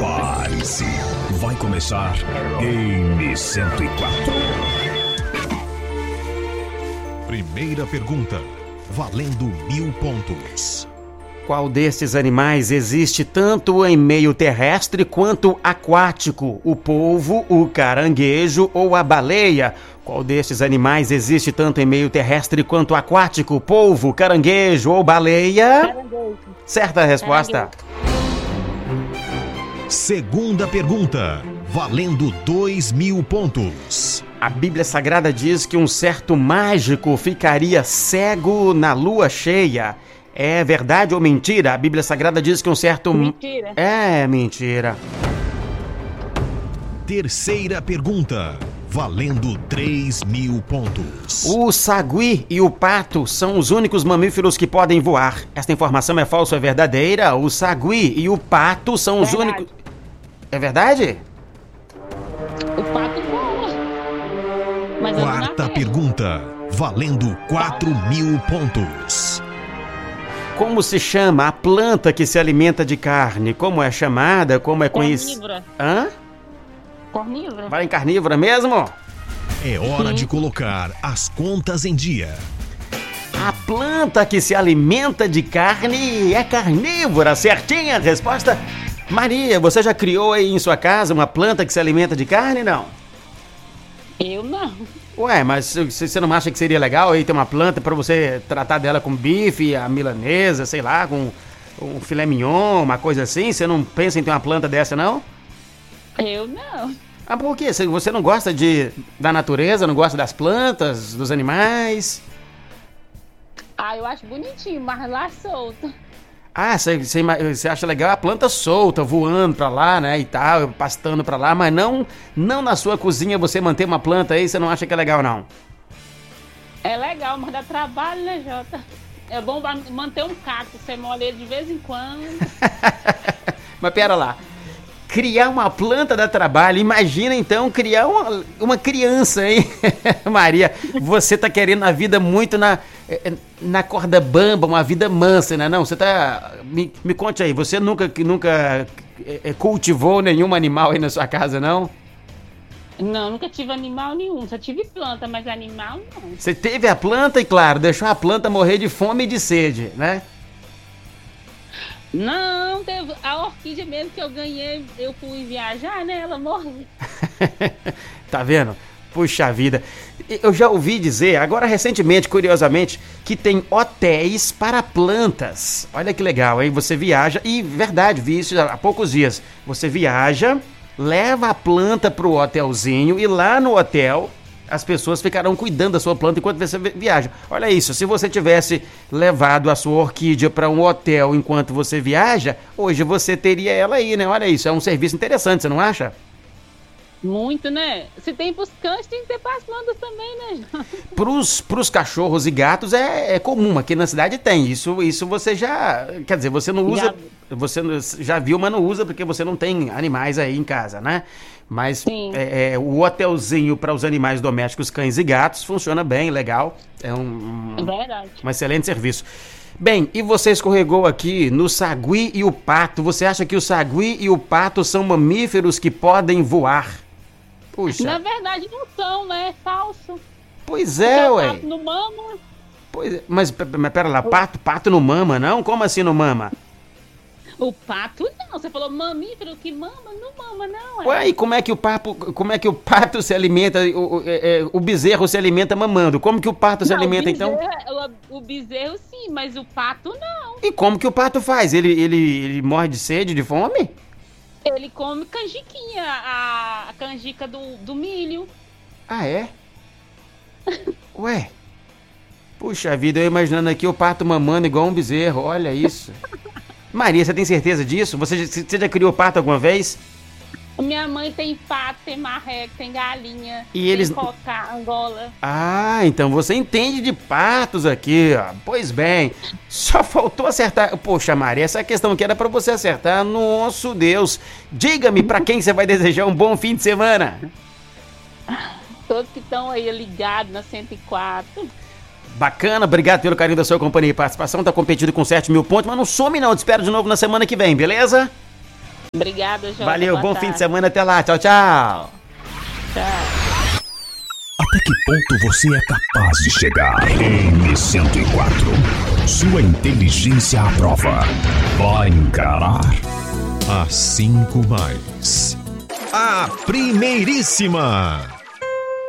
Prepare-se. Vai começar Game 104. Primeira pergunta, valendo 1000 pontos. Qual destes animais existe tanto em meio terrestre quanto aquático? O polvo, o caranguejo ou a baleia? Qual destes animais existe tanto em meio terrestre quanto aquático? Polvo, caranguejo ou baleia? Caranguejo. Certa resposta. Segunda pergunta, valendo 2000 pontos. A Bíblia Sagrada diz que um certo mágico ficaria cego na lua cheia. É verdade ou mentira? A Bíblia Sagrada diz que um certo... Mentira. É mentira. Terceira pergunta, valendo 3000 pontos. O sagui e o pato são os únicos mamíferos que podem voar. Esta informação é falsa ou é verdadeira? O sagui e o pato são os Verdade. únicos... É verdade? O pato voa. Mas eu não Quarta navego. pergunta, valendo 4000 pontos. Como se chama a planta que se alimenta de carne? Como é chamada? Como é conhecida? Carnívora. Hã? Carnívora. Vai em carnívora mesmo? É hora de colocar as contas em dia. A planta que se alimenta de carne é carnívora. Certinha a resposta? Maria, você já criou aí em sua casa uma planta que se alimenta de carne, não? Eu não. Ué, mas você não acha que seria legal aí ter uma planta pra você tratar dela com bife, a milanesa, sei lá, com um filé mignon, uma coisa assim? Você não pensa em ter uma planta dessa, não? Eu não. Ah, por quê? Você não gosta da natureza, não gosta das plantas, dos animais? Ah, eu acho bonitinho, mas lá solto. Ah, você acha legal a planta solta, voando pra lá, né, e tal, pastando pra lá, mas não na sua cozinha você manter uma planta aí, você não acha que é legal, não? É legal, mas dá trabalho, né, Jota? É bom manter um cacto, você molha ele de vez em quando. Mas pera lá, criar uma planta dá trabalho, imagina então criar uma criança, hein? Maria, você tá querendo a vida muito na corda bamba, uma vida mansa, né? Não, você tá... Me conte aí, você nunca cultivou nenhum animal aí na sua casa, não? Não, nunca tive animal nenhum. Só tive planta, mas animal não. Você teve a planta e, claro, deixou a planta morrer de fome e de sede, né? Não, teve a orquídea mesmo que eu ganhei, eu fui viajar, né? Ela morreu. Tá vendo? Puxa vida. Eu já ouvi dizer, agora recentemente, curiosamente, que tem hotéis para plantas. Olha que legal, hein? Você viaja, e verdade, vi isso há poucos dias. Você viaja, leva a planta pro hotelzinho e lá no hotel as pessoas ficarão cuidando da sua planta enquanto você viaja. Olha isso, se você tivesse levado a sua orquídea para um hotel enquanto você viaja, hoje você teria ela aí, né? Olha isso, é um serviço interessante, você não acha? Muito, né? Se tem pros cães, tem que ter pras plantas também, né? Pros cachorros e gatos é comum, aqui na cidade tem. Isso você já... Quer dizer, você não usa... Você já viu, mas não usa porque você não tem animais aí em casa, né? Mas o hotelzinho para os animais domésticos, cães e gatos, funciona bem, legal. É Verdade. um excelente serviço. Bem, e você escorregou aqui no sagui e o pato. Você acha que o sagui e o pato são mamíferos que podem voar? Puxa. Na verdade não são, né? É falso. Pois é, Porque o ué. pato não mama. Pois é, mas pera lá, pato não mama, não? Como assim não mama? O pato não. Você falou mamífero que mama? Não mama, não. Ué, e como é que o pato se alimenta, o bezerro se alimenta mamando? Como que o pato se alimenta, então? O bezerro sim, mas o pato não. E como que o pato faz? Ele morre de sede, de fome? Ele come canjiquinha, a canjica do milho. Ah, é? Ué. Puxa vida, eu imaginando aqui o pato mamando igual um bezerro, olha isso. Maria, você tem certeza disso? Você já criou pato alguma vez? Minha mãe tem pato, tem marreco, tem galinha, E eles... tem cocá, angola. Ah, então você entende de patos aqui, ó. Pois bem, só faltou acertar. Poxa, Maria, essa questão aqui era pra você acertar. Nosso Deus. Diga-me pra quem você vai desejar um bom fim de semana. Todos que estão aí ligados na 104. Bacana, obrigado pelo carinho da sua companhia e participação. Tá competindo com 7.000 pontos, mas não some não. Te espero de novo na semana que vem, beleza? Obrigada, Jota. Valeu, boa bom tarde. fim de semana, até lá, tchau, tchau. Tchau. Até que ponto você é capaz de chegar? M104. Sua inteligência à prova. Vai encarar a 5 mais. A primeiríssima.